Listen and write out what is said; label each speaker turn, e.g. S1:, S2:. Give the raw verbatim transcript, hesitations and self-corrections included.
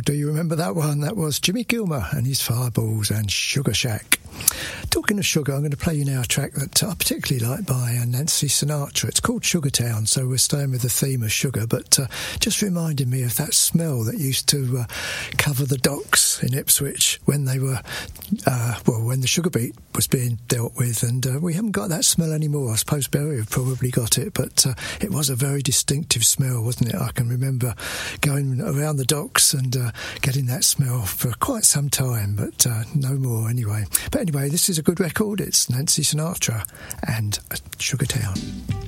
S1: do you remember that one? That was Jimmy Gilmer and his Fireballs and Sugar Shack. Talking of sugar, I'm going to play you now a track that I particularly like by uh, Nancy Sinatra. It's called Sugar Town, so we're staying with the theme of sugar, but uh, just reminded me of that smell that used to uh, cover the docks in Ipswich when they were, uh, well, when the sugar beet was being dealt with, and uh, we haven't got that smell anymore. I suppose Barry have probably got it, but uh, it was a very distinctive smell, wasn't it? I can remember going around the docks and uh, getting that smell for quite some time, but uh, no more anyway. But anyway, this is a good record. It's Nancy Sinatra and Sugar Town.